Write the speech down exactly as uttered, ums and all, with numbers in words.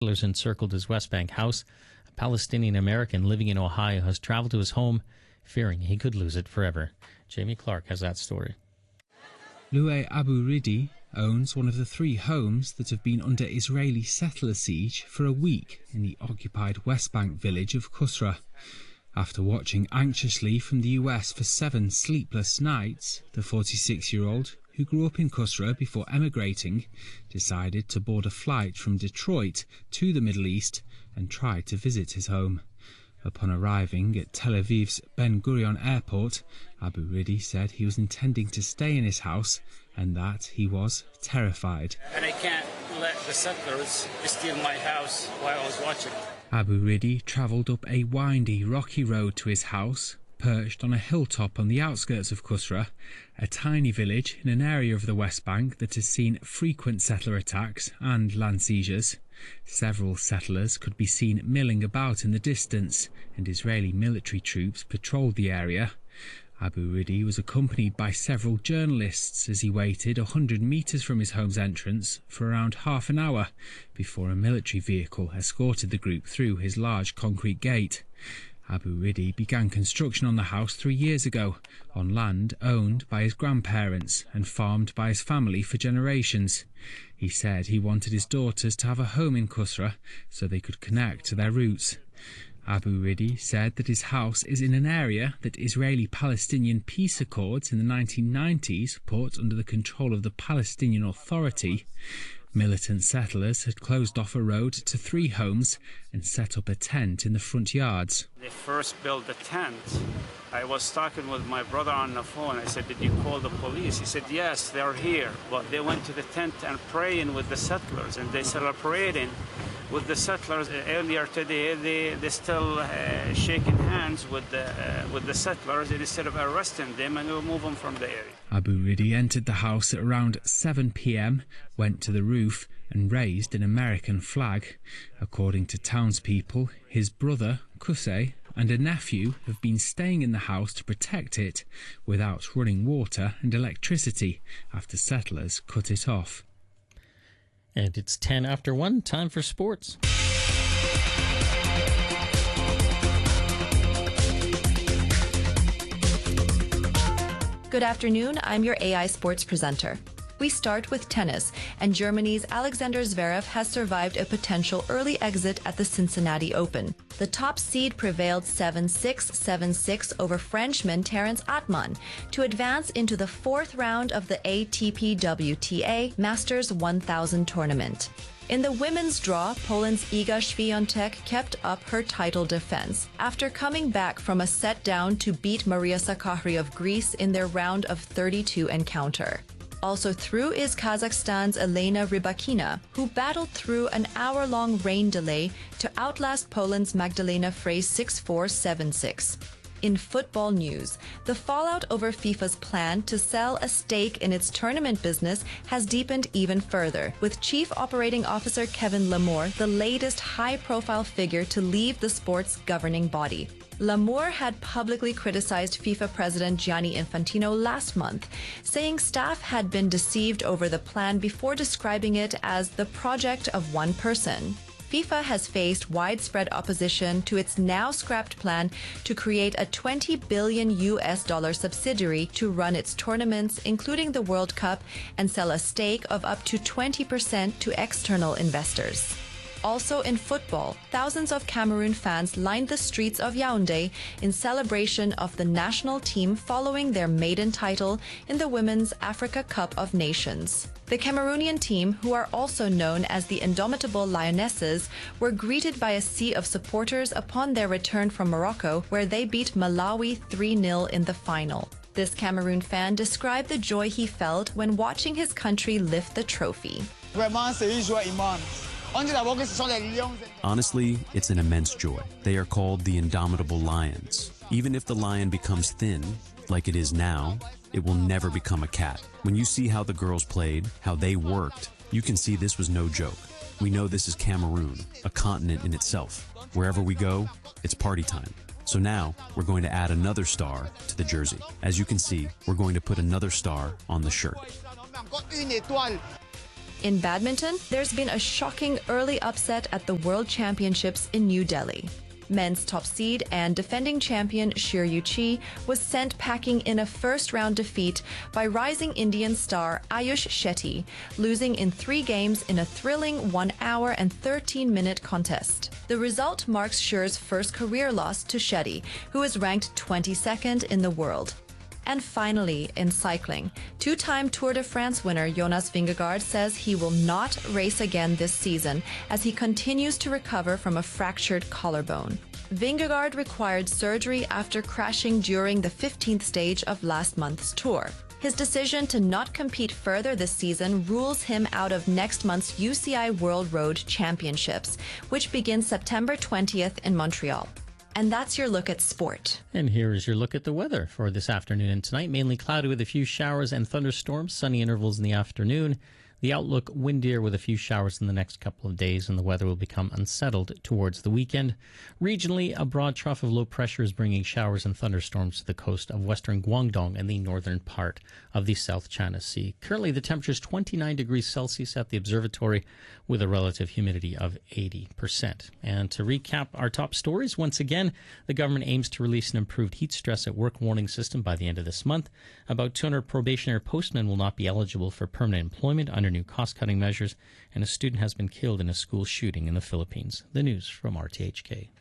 Settlers encircled his West Bank house. A Palestinian American living in Ohio has traveled to his home, fearing he could lose it forever. Jamie Clark has that story. Louay Abu Ridi owns one of the three homes that have been under Israeli settler siege for a week in the occupied West Bank village of Qusra. After watching anxiously from the U S for seven sleepless nights, the forty-six-year-old, who grew up in Qusra before emigrating, decided to board a flight from Detroit to the Middle East and try to visit his home. Upon arriving at Tel Aviv's Ben Gurion airport, Abu Ridi said he was intending to stay in his house and that he was terrified. And I can't let the settlers steal my house while I was watching. Abu Ridi travelled up a windy, rocky road to his house, perched on a hilltop on the outskirts of Qusra, a tiny village in an area of the West Bank that has seen frequent settler attacks and land seizures. Several settlers could be seen milling about in the distance, and Israeli military troops patrolled the area. Abu Ridi was accompanied by several journalists as he waited one hundred metres from his home's entrance for around half an hour before a military vehicle escorted the group through his large concrete gate. Abu Ridi began construction on the house three years ago, on land owned by his grandparents and farmed by his family for generations. He said he wanted his daughters to have a home in Qusra so they could connect to their roots. Abu Ridi said that his house is in an area that Israeli-Palestinian peace accords in the nineteen nineties put under the control of the Palestinian Authority. Militant settlers had closed off a road to three homes and set up a tent in the front yards. They first built the tent. I was talking with my brother on the phone. I said, did you call the police? He said, yes, they're here. But they went to the tent and praying with the settlers, and they celebrating with the settlers. Earlier today, they, they still uh, shaking hands with the, uh, with the settlers instead of arresting them and remove them from the area. Abu Ridi entered the house at around seven p m, went to the roof and raised an American flag. According to townspeople, his brother, Qusay, and a nephew have been staying in the house to protect it without running water and electricity after settlers cut it off. And it's ten after one, time for sports. Good afternoon, I'm your A I Sports presenter. We start with tennis, and Germany's Alexander Zverev has survived a potential early exit at the Cincinnati Open. The top seed prevailed seven six, seven six over Frenchman Terence Atman to advance into the fourth round of the A T P W T A Masters one thousand tournament. In the women's draw, Poland's Iga Świątek kept up her title defense after coming back from a set down to beat Maria Sakkari of Greece in their round of thirty-two encounter. Also through is Kazakhstan's Elena Rybakina, who battled through an hour-long rain delay to outlast Poland's Magdalena Frey six four, seven six. In football news, the fallout over FIFA's plan to sell a stake in its tournament business has deepened even further, with Chief Operating Officer Kevin Lamour the latest high-profile figure to leave the sport's governing body. Lamour had publicly criticized FIFA President Gianni Infantino last month, saying staff had been deceived over the plan before describing it as the project of one person. FIFA has faced widespread opposition to its now scrapped plan to create a twenty billion U S dollar subsidiary to run its tournaments, including the World Cup, and sell a stake of up to twenty percent to external investors. Also in football, thousands of Cameroon fans lined the streets of Yaoundé in celebration of the national team following their maiden title in the Women's Africa Cup of Nations. The Cameroonian team, who are also known as the Indomitable Lionesses, were greeted by a sea of supporters upon their return from Morocco, where they beat Malawi three nil in the final. This Cameroon fan described the joy he felt when watching his country lift the trophy. Honestly, it's an immense joy. They are called the Indomitable Lions. Even if the lion becomes thin, like it is now, it will never become a cat. When you see how the girls played, how they worked, you can see this was no joke. We know this is Cameroon, a continent in itself. Wherever we go, it's party time. So now, we're going to add another star to the jersey. As you can see, we're going to put another star on the shirt. In badminton, there's been a shocking early upset at the World Championships in New Delhi. Men's top seed and defending champion Shiryu Chi was sent packing in a first-round defeat by rising Indian star Ayush Shetty, losing in three games in a thrilling one hour and thirteen minute contest. The result marks Shir's first career loss to Shetty, who is ranked twenty-second in the world. And finally, in cycling, two-time Tour de France winner Jonas Vingegaard says he will not race again this season as he continues to recover from a fractured collarbone. Vingegaard required surgery after crashing during the fifteenth stage of last month's Tour. His decision to not compete further this season rules him out of next month's U C I World Road Championships, which begins September twentieth in Montreal. And that's your look at sport. And here is your look at the weather for this afternoon and tonight. Mainly cloudy with a few showers and thunderstorms, sunny intervals in the afternoon. The outlook windier with a few showers in the next couple of days, and the weather will become unsettled towards the weekend. Regionally, a broad trough of low pressure is bringing showers and thunderstorms to the coast of western Guangdong and the northern part of the South China Sea. Currently, the temperature is twenty-nine degrees Celsius at the observatory with a relative humidity of eighty percent. And to recap our top stories, once again, the government aims to release an improved heat stress at work warning system by the end of this month. About two hundred probationary postmen will not be eligible for permanent employment under new cost-cutting measures, and a student has been killed in a school shooting in the Philippines. The news from R T H K.